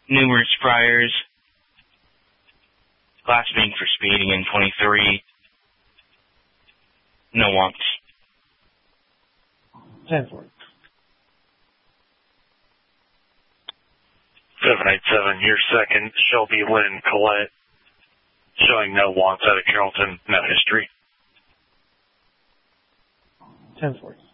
numerous priors. Last being for speeding in 23. No wants. 10-4. 787, your second, Shelby Lynn Collette, showing no wants out of Carrollton, no history. 10-4.